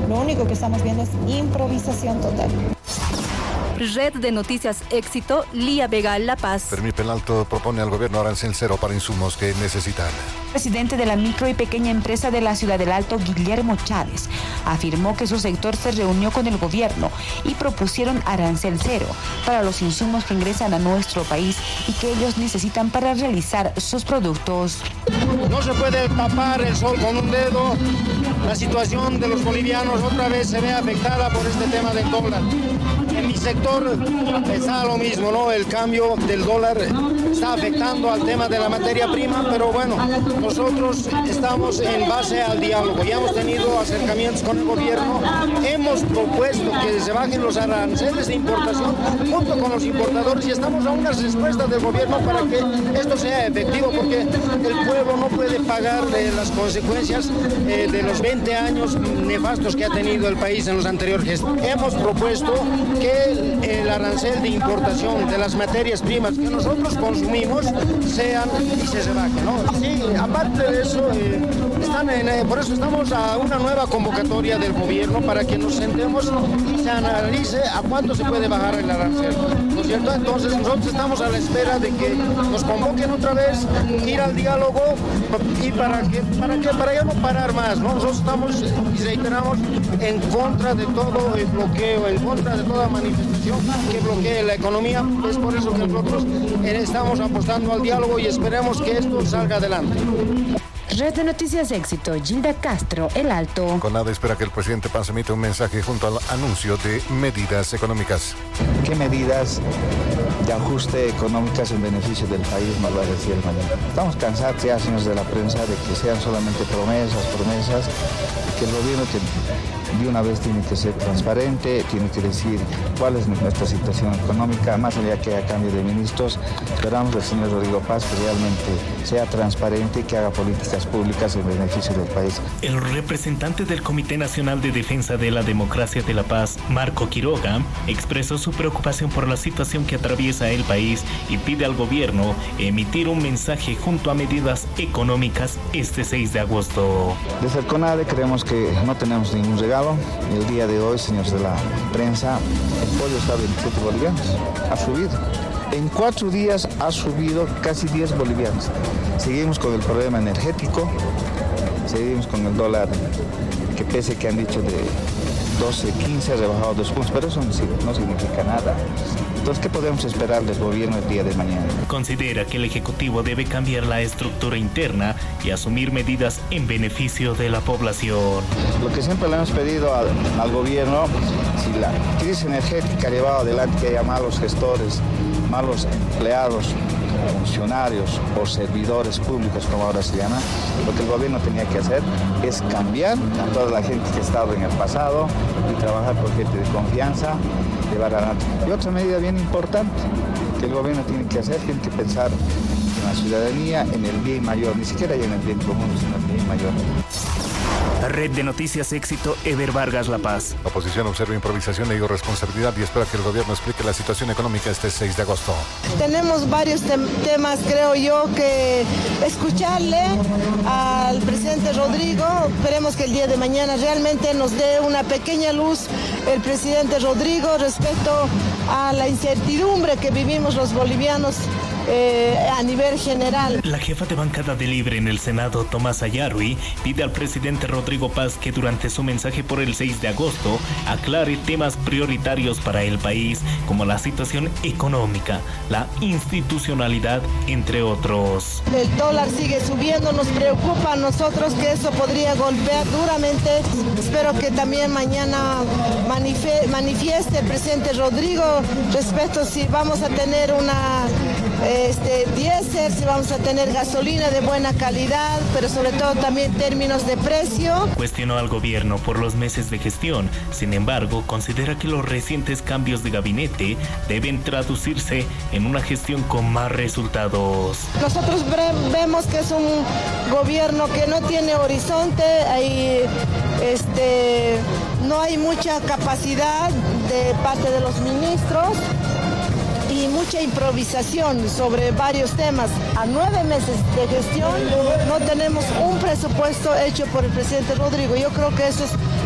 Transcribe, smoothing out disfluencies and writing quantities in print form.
Lo único que estamos viendo es improvisación total. Red de Noticias Éxito, Lía Vega, La Paz. Fermín Penalto propone al gobierno arancel cero para insumos que necesitan. Presidente de la micro y pequeña empresa de la Ciudad del Alto, Guillermo Chávez, afirmó que su sector se reunió con el gobierno y propusieron arancel cero para los insumos que ingresan a nuestro país y que ellos necesitan para realizar sus productos. No se puede tapar el sol con un dedo. La situación de los bolivianos otra vez se ve afectada por este tema del dólar. En mi sector está lo mismo, ¿no? El cambio del dólar está afectando al tema de la materia prima, pero bueno, nosotros estamos en base al diálogo. Ya hemos tenido acercamientos con el gobierno, hemos propuesto que se bajen los aranceles de importación junto con los importadores y estamos a unas respuestas del gobierno para que esto sea efectivo, porque el pueblo no puede pagar las consecuencias de los 20 años nefastos que ha tenido el país en los anteriores. Hemos propuesto que el arancel de importación de las materias primas que nosotros consumimos sean y se bajen, ¿no? Sí, aparte de eso, por eso estamos a una nueva convocatoria del gobierno para que nos sentemos y se analice a cuánto se puede bajar el arancel, ¿no es cierto? Entonces nosotros estamos a la espera de que nos convoquen otra vez, ir al diálogo y para ya no parar más, ¿no? Nosotros estamos y reiteramos en contra de todo el bloqueo, en contra de toda manifestación que bloquee la economía. Es por eso que nosotros estamos apostando al diálogo y esperemos que esto salga adelante. Red de Noticias Éxito, Gilda Castro, El Alto. Con nada espera que el presidente Paz emita un mensaje junto al anuncio de medidas económicas. ¿Qué medidas de ajuste económicas en beneficio del país nos va a decir mañana? Estamos cansados ya, señores de la prensa, de que sean solamente promesas, que el gobierno de una vez tiene que ser transparente, tiene que decir cuál es nuestra situación económica, más allá que haya cambio de ministros. Esperamos del señor Rodrigo Paz que realmente sea transparente y que haga políticas públicas en beneficio del país. El representante del Comité Nacional de Defensa de la Democracia de la Paz, Marco Quiroga, expresó su preocupación por la situación que atraviesa el país y pide al gobierno emitir un mensaje junto a medidas económicas este 6 de agosto. Desde el CONADE creemos que no tenemos ningún regalo. El día de hoy, señores de la prensa, el pollo está a 27 bolivianos, ha subido. En 4 días ha subido casi 10 bolivianos. Seguimos con el problema energético, seguimos con el dólar, que pese que han dicho de 12.15 ha rebajado 2 puntos, pero eso no significa nada. Entonces, ¿qué podemos esperar del gobierno el día de mañana? Considera que el Ejecutivo debe cambiar la estructura interna y asumir medidas en beneficio de la población. Lo que siempre le hemos pedido al gobierno, si la crisis energética ha llevado adelante que haya malos gestores, malos empleados, funcionarios o servidores públicos, como ahora se llama, lo que el gobierno tenía que hacer es cambiar a toda la gente que ha estado en el pasado y trabajar por gente de confianza, llevar adelante. Y otra medida bien importante que el gobierno tiene que hacer, tiene que pensar en la ciudadanía, en el bien mayor, ni siquiera en el bien común, sino en el bien mayor. Red de Noticias Éxito, Eber Vargas, La Paz. La oposición observa improvisación e irresponsabilidad y espera que el gobierno explique la situación económica este 6 de agosto. Tenemos varios temas, creo yo, que escucharle al presidente Rodrigo. Esperemos que el día de mañana realmente nos dé una pequeña luz el presidente Rodrigo respecto a la incertidumbre que vivimos los bolivianos a nivel general. La jefa de bancada de Libre en el Senado, Tomás Ayarwi, pide al presidente Rodrigo Paz que durante su mensaje por el 6 de agosto aclare temas prioritarios para el país, como la situación económica, la institucionalidad, entre otros. El dólar sigue subiendo, nos preocupa a nosotros que eso podría golpear duramente. Espero que también mañana manifieste el presidente Rodrigo respecto si vamos a tener una diésel, si vamos a tener gasolina de buena calidad, pero sobre todo también términos de precio. Cuestionó al gobierno por los meses de gestión, sin embargo, considera que los recientes cambios de gabinete deben traducirse en una gestión con más resultados. Nosotros vemos que es un gobierno que no tiene horizonte, no hay mucha capacidad de parte de los ministros y mucha improvisación sobre varios temas. A 9 meses de gestión no tenemos un presupuesto hecho por el presidente Rodrigo. Yo creo que eso es